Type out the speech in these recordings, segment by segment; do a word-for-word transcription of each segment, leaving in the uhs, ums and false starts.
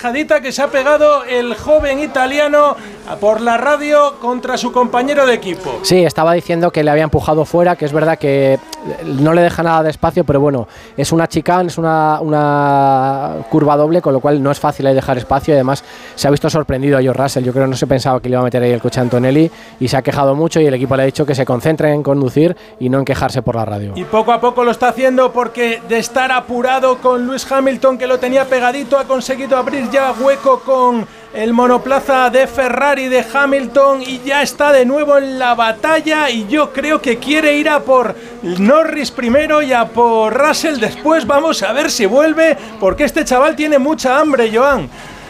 rajadita que se ha pegado el joven italiano por la radio contra su compañero de equipo. Sí, estaba diciendo que le había empujado fuera, que es verdad que no le deja nada de espacio, pero bueno, es una chicane, es una, una curva doble, con lo cual no es fácil ahí dejar espacio, y además se ha visto sorprendido a George Russell. Yo creo que no se pensaba que le iba a meter ahí el coche a Antonelli y se ha quejado mucho, y el equipo le ha dicho que se concentre en conducir y no en quejarse por la radio. Y poco a poco lo está haciendo, porque de estar apurado con Lewis Hamilton, que lo tenía pegadito, ha conseguido abrir ya hueco con el monoplaza de Ferrari de Hamilton y ya está de nuevo en la batalla, y yo creo que quiere ir a por Norris primero y a por Russell después. Vamos a ver si vuelve, porque este chaval tiene mucha hambre, Joan.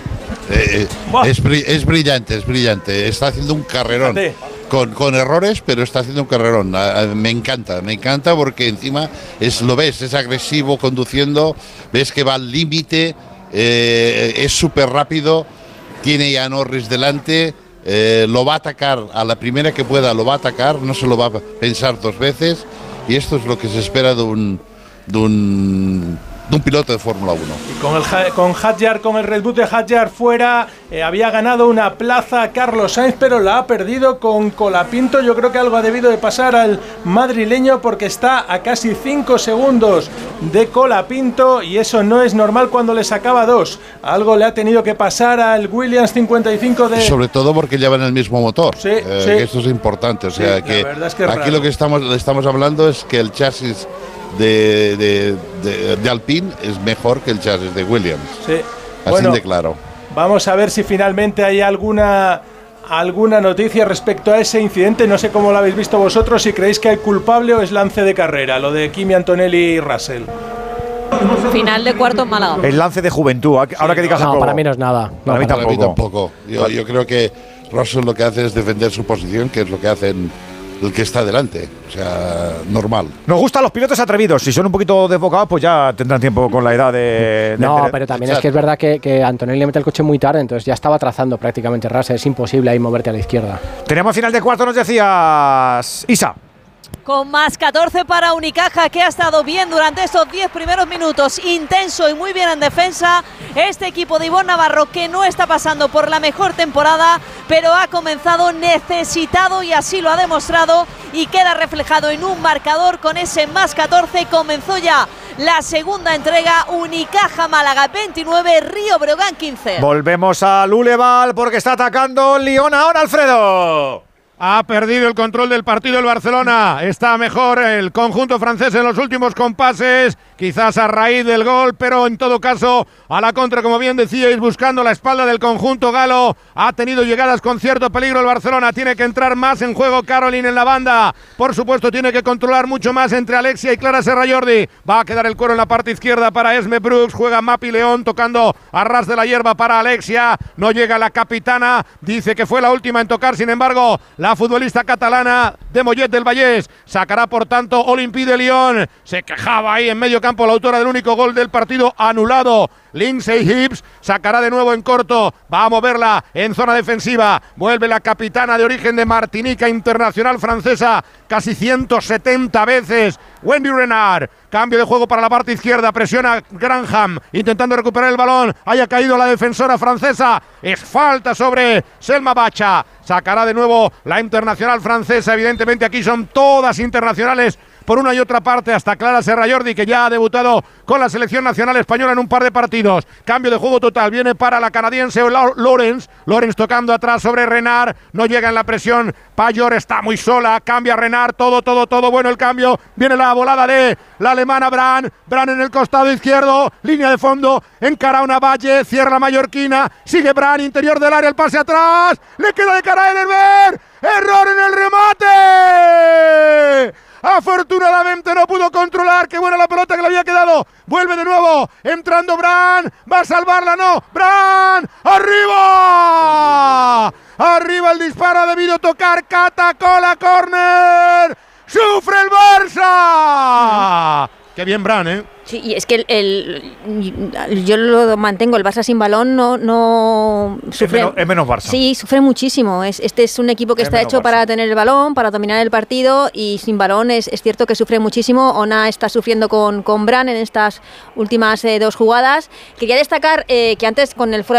Eh, es, es brillante, es brillante, está haciendo un carrerón. Con, con errores, pero está haciendo un carrerón. Me encanta, me encanta porque encima es, lo ves, es agresivo conduciendo, ves que va al límite, eh, es súper rápido, tiene ya a Norris delante, eh, lo va a atacar a la primera que pueda, lo va a atacar, no se lo va a pensar dos veces, y esto es lo que se espera de un, de un, de un piloto de Fórmula uno. Y con el con Hadjar, con el Red Bull de Hadjar fuera, eh, había ganado una plaza Carlos Sainz, pero la ha perdido con Colapinto. Yo creo que algo ha debido de pasar al madrileño, porque está a casi cinco segundos de Colapinto, y eso no es normal cuando le sacaba dos. Algo le ha tenido que pasar al Williams cincuenta y cinco de... Sobre todo porque llevan el mismo motor. Sí, eh, sí. Que esto es importante. O sea, sí, que, es que aquí raro. lo que estamos, estamos hablando es que el chasis de, de, de, de Alpine es mejor que el chasis de Williams. Sí. Así Bueno, de claro. Vamos a ver si finalmente hay alguna alguna noticia respecto a ese incidente. No sé cómo lo habéis visto vosotros, si creéis que hay culpable o es lance de carrera, lo de Kimi Antonelli y Russell. Final de cuarto en Málaga. El lance de juventud. Ahora sí, que digas no, algo. para mí no es nada. Para, no, mí, Para tampoco. mí tampoco. Yo, yo creo que Russell lo que hace es defender su posición, que es lo que hacen el que está delante. O sea, normal. Nos gustan los pilotos atrevidos. Si son un poquito desbocados, pues ya tendrán tiempo con la edad de... de no, tener. pero también Exacto. es que es verdad que, que Antonelli le mete el coche muy tarde, entonces ya estaba trazando prácticamente Russell. Es imposible ahí moverte a la izquierda. Tenemos final de cuarto, nos decías, Isa. Con más catorce para Unicaja, que ha estado bien durante estos diez primeros minutos, intenso y muy bien en defensa. Este equipo de Ivonne Navarro, que no está pasando por la mejor temporada, pero ha comenzado necesitado y así lo ha demostrado, y queda reflejado en un marcador con ese más catorce. Comenzó ya la segunda entrega. Unicaja Málaga veintinueve, Río Breogán quince. Volvemos a Luleval porque está atacando Lyon ahora, Alfredo. Ha perdido el control del partido el Barcelona. Está mejor el conjunto francés en los últimos compases, quizás a raíz del gol, pero en todo caso a la contra, como bien decíais, buscando la espalda del conjunto galo. Ha tenido llegadas con cierto peligro el Barcelona. Tiene que entrar más en juego Caroline en la banda. Por supuesto tiene que controlar mucho más entre Alexia y Clara Serrallordi. Va a quedar el cuero en la parte izquierda para Esme Brooks. Juega Mapi León tocando a ras de la hierba para Alexia. No llega la capitana. Dice que fue la última en tocar, sin embargo, la futbolista catalana de Mollet del Vallès. Sacará por tanto Olympique de Lyon. Se quejaba ahí en medio campo la autora del único gol del partido anulado, Lindsay Hibbs. Sacará de nuevo en corto. Va a moverla en zona defensiva. Vuelve la capitana de origen de Martinica, internacional francesa casi ciento setenta veces, Wendy Renard. Cambio de juego para la parte izquierda. Presiona Granham intentando recuperar el balón. Haya caído la defensora francesa. Es falta sobre Selma Bacha. Sacará de nuevo la internacional francesa. Evidentemente aquí son todas internacionales por una y otra parte, hasta Clara Serrallordi, que ya ha debutado con la selección nacional española en un par de partidos. Cambio de juego total, viene para la canadiense Lawrence. Lawrence tocando atrás sobre Renard, no llega en la presión. Payor está muy sola, cambia Renard, todo, todo, todo bueno el cambio. Viene la volada de la alemana Bran. Bran en el costado izquierdo, línea de fondo, encara una Valle, cierra la mallorquina, sigue Bran, interior del área, el pase atrás, le queda de cara a Ederberg. ¡Error en el remate! Afortunadamente no pudo controlar. Qué buena la pelota que le había quedado. Vuelve de nuevo. Entrando Bran. Va a salvarla. No. Bran. ¡Arriba! Arriba el disparo. Ha debido tocar Catacola. Corner. ¡Sufre el Barça! Qué bien Bran, ¿eh? Sí, y es que el, el, yo lo mantengo, el Barça sin balón no, no sufre. Es menos, es menos Barça. Sí, sufre muchísimo. Es, este es un equipo que Es está hecho Barça. para tener el balón, para dominar el partido, y sin balón es, es cierto que sufre muchísimo. Ona está sufriendo con, con Bran en estas últimas eh, dos jugadas. Quería destacar eh, que antes con el fuera